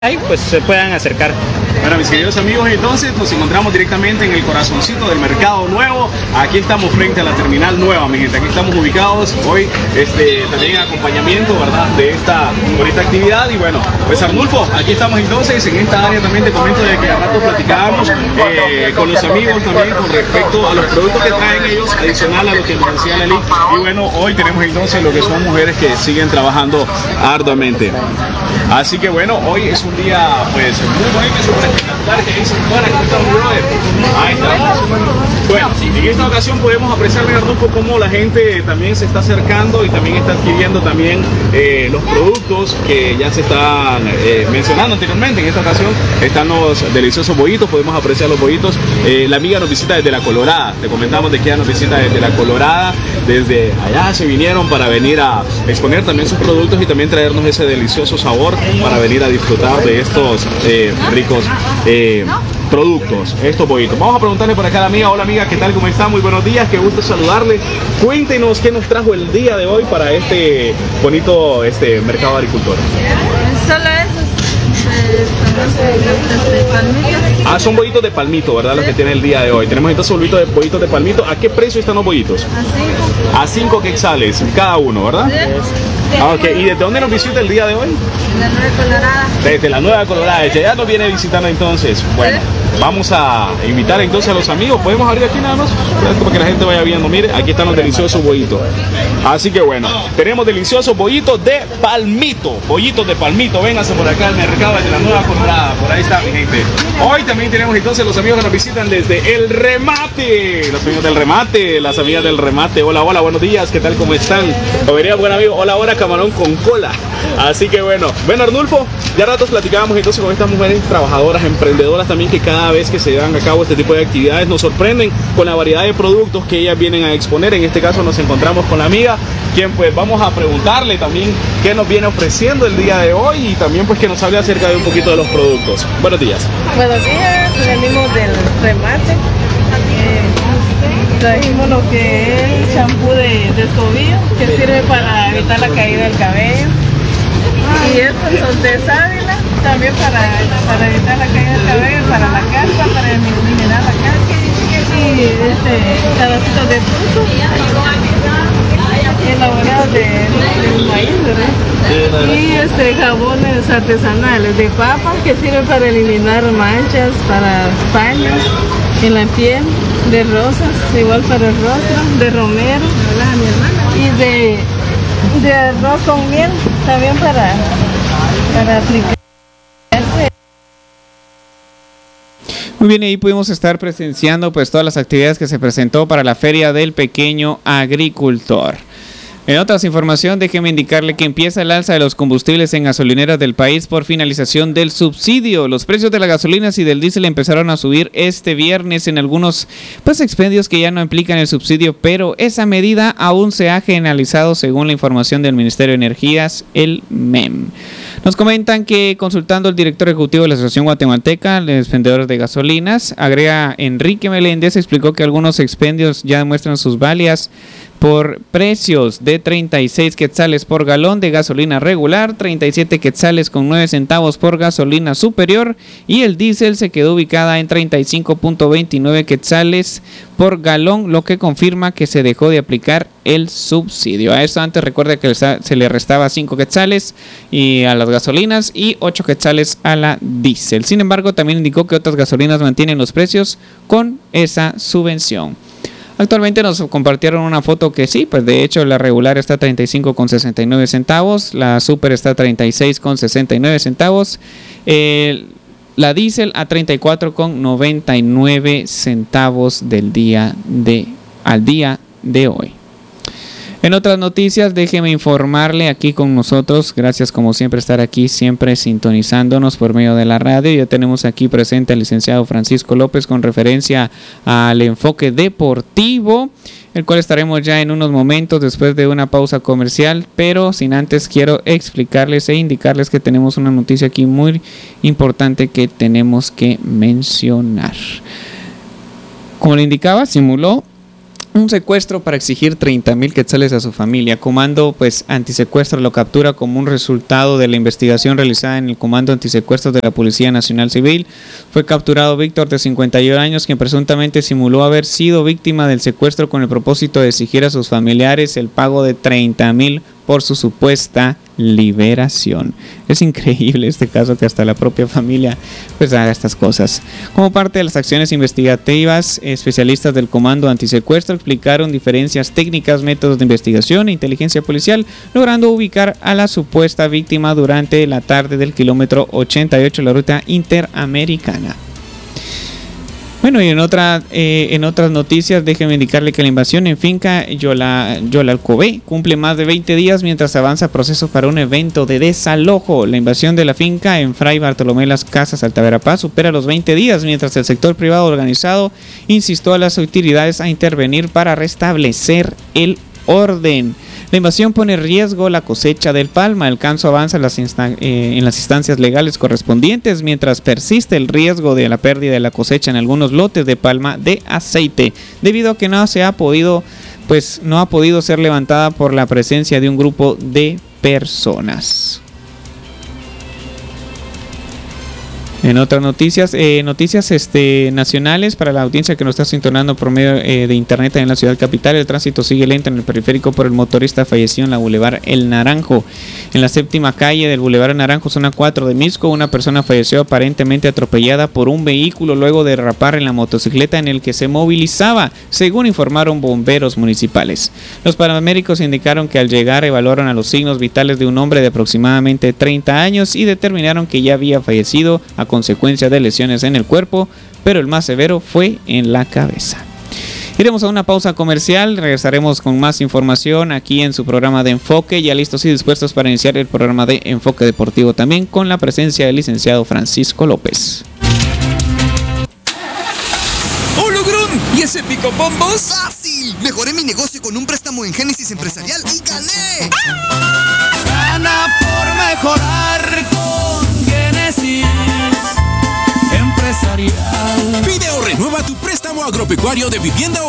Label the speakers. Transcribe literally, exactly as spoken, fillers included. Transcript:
Speaker 1: ahí pues se puedan acercar.
Speaker 2: Bueno, mis queridos amigos, entonces nos encontramos directamente en el corazoncito del Mercado Nuevo. Aquí estamos frente a la terminal nueva, mi gente. Aquí estamos ubicados hoy, este, también en acompañamiento, ¿verdad?, de esta bonita actividad. Y bueno, pues Arnulfo, aquí estamos entonces en esta área. También te comento de que a rato platicábamos eh, con los amigos también con respecto a los productos que traen ellos, adicional a lo que nos decía Leli. Y bueno, hoy tenemos entonces lo que son mujeres que siguen trabajando arduamente. Así que bueno, hoy es un día pues muy bonito y súper espectacular que dicen, bueno, aquí estamos, brother. Ahí estamos. Bueno, en esta ocasión podemos apreciar, Arnulfo, cómo la gente también se está acercando y también está adquiriendo también eh, los productos que ya se están eh, mencionando anteriormente. En esta ocasión están los deliciosos bollitos, podemos apreciar los bollitos. Eh, la amiga nos visita desde La Colorada, te comentamos de que ella nos visita desde La Colorada, desde allá se vinieron para venir a exponer también sus productos y también traernos ese delicioso sabor para venir a disfrutar de estos eh, ricos eh, productos, estos bollitos. Vamos a preguntarle por acá a la amiga. Hola amiga, ¿qué tal? ¿Cómo está? Muy buenos días, qué gusto saludarle. Cuéntenos qué nos trajo el día de hoy para este bonito este mercado agricultor.
Speaker 3: Solo esos eh, de palmito.
Speaker 2: Ah, son bollitos de palmito, ¿verdad? Los que tiene el día de hoy. Tenemos entonces bollitos de, bollitos de palmito. ¿A qué precio están los bollitos?
Speaker 3: A cinco.
Speaker 2: A cinco quetzales cada uno, ¿verdad?
Speaker 3: Sí.
Speaker 2: Ah, ok. ¿Y desde dónde nos visita el día de hoy?
Speaker 3: La Nueva Colorada.
Speaker 2: Desde la Nueva Colorada. Desde allá nos viene visitando entonces. Bueno, vamos a invitar entonces a los amigos. ¿Podemos abrir aquí nada más? Para que la gente vaya viendo. Mire, aquí están los deliciosos bollitos. Así que bueno, tenemos deliciosos bollitos de palmito. Bollitos de palmito. Vénganse por acá al mercado de la Nueva Colorada. Por ahí está, mi gente. Hoy también tenemos entonces los amigos que nos visitan desde El Remate. Los amigos del Remate, las amigas del Remate. Hola, hola, buenos días. ¿Qué tal? ¿Cómo están? Bienvenido, buen amigo. Hola, hola, camarón con cola. Así que bueno, bueno, Arnulfo, ya ratos platicábamos entonces con estas mujeres trabajadoras, emprendedoras también, que cada vez que se llevan a cabo este tipo de actividades nos sorprenden con la variedad de productos que ellas vienen a exponer. En este caso nos encontramos con la amiga, quien pues vamos a preguntarle también qué nos viene ofreciendo el día de hoy y también pues que nos hable acerca de un poquito de los productos. Buenos días.
Speaker 3: Buenos días, venimos del Remate. Eh, trajimos lo que es el champú de, de escobillo, que sirve para evitar la caída del cabello. Y estos son de sábila, también para, para evitar la caída del cabello, para la caspa, para eliminar la caspa. Y este, pedacitos de fruto elaborados de, de maíz, ¿verdad? Y este, jabones artesanales de papa que sirven para eliminar manchas, para paños en la piel, de rosas, igual para el rostro, de romero, y de, de arroz con miel, también para, para aplicar.
Speaker 4: Muy bien, ahí pudimos estar presenciando pues todas las actividades que se presentó para la Feria del Pequeño Agricultor. En otras información, déjeme indicarle que empieza el alza de los combustibles en gasolineras del país por finalización del subsidio. Los precios de las gasolinas y del diésel empezaron a subir este viernes en algunos pues expendios que ya no implican el subsidio, pero esa medida aún se ha generalizado según la información del Ministerio de Energías, el M E M. Nos comentan que consultando al director ejecutivo de la Asociación Guatemalteca de Expendedores de Gasolinas, agrega Enrique Meléndez, explicó que algunos expendios ya demuestran sus valias por precios de treinta y seis quetzales por galón de gasolina regular, treinta y siete quetzales con nueve centavos por gasolina superior, y el diésel se quedó ubicada en treinta y cinco punto veintinueve quetzales por galón, lo que confirma que se dejó de aplicar el subsidio. A eso antes recuerda que se le restaba cinco quetzales y a las gasolinas y ocho quetzales a la diésel. Sin embargo, también indicó que otras gasolinas mantienen los precios con esa subvención. Actualmente nos compartieron una foto que sí, pues de hecho la regular está a treinta y cinco con sesenta y nueve centavos, la super está a treinta y seis con sesenta y nueve centavos, eh, la diésel a treinta y cuatro con noventa y nueve centavos del día de al día de hoy. En otras noticias, déjeme informarle aquí con nosotros, gracias como siempre estar aquí, siempre sintonizándonos por medio de la radio. Ya tenemos aquí presente al licenciado Francisco López con referencia al enfoque deportivo, el cual estaremos ya en unos momentos después de una pausa comercial, pero sin antes quiero explicarles e indicarles que tenemos una noticia aquí muy importante que tenemos que mencionar. Como le indicaba, simuló un secuestro para exigir treinta mil quetzales a su familia. Comando pues antisecuestro lo captura como un resultado de la investigación realizada en el Comando Antisecuestros de la Policía Nacional Civil. Fue capturado Víctor, de cincuenta y un años, quien presuntamente simuló haber sido víctima del secuestro con el propósito de exigir a sus familiares el pago de treinta mil por su supuesta liberación. Es increíble este caso, que hasta la propia familia pues haga estas cosas. Como parte de las acciones investigativas, especialistas del Comando Antisecuestro explicaron diferencias técnicas, métodos de investigación e inteligencia policial, logrando ubicar a la supuesta víctima durante la tarde del kilómetro ochenta y ocho de la ruta interamericana. Bueno, y en, otra, eh, en otras noticias, déjenme indicarle que la invasión en finca Yola, Yolalcobé cumple más de veinte días mientras avanza proceso para un evento de desalojo. La invasión de la finca en Fray Bartolomé Las Casas, Altaverapaz, supera los veinte días, mientras el sector privado organizado instó a las autoridades a intervenir para restablecer el orden. La invasión pone en riesgo la cosecha del palma. El caso avanza en las, instan- eh, en las instancias legales correspondientes, mientras persiste el riesgo de la pérdida de la cosecha en algunos lotes de palma de aceite, debido a que no se ha podido, pues no ha podido ser levantada por la presencia de un grupo de personas. En otras noticias, eh, noticias este, nacionales para la audiencia que nos está sintonando por medio eh, de internet en la ciudad capital. El tránsito sigue lento en el periférico por el motorista fallecido en la Boulevard El Naranjo. En la séptima calle del Boulevard El Naranjo, zona cuatro de Misco, una persona falleció aparentemente atropellada por un vehículo luego de derrapar en la motocicleta en el que se movilizaba, según informaron bomberos municipales. Los paramédicos indicaron que al llegar evaluaron a los signos vitales de un hombre de aproximadamente treinta años y determinaron que ya había fallecido a consecuencia de lesiones en el cuerpo, pero el más severo fue en la cabeza. Iremos a una pausa comercial, regresaremos con más información aquí en su programa de Enfoque, ya listos y dispuestos para iniciar el programa de Enfoque Deportivo, también con la presencia del licenciado Francisco López.
Speaker 1: ¡Hola, Grun! ¿Y ese picopombos?
Speaker 5: ¡Fácil! Mejoré mi negocio con un préstamo en Génesis Empresarial y gané.
Speaker 1: Gana por mejorar con Génesis Empresarial.
Speaker 6: Pide o renueva tu préstamo agropecuario de vivienda o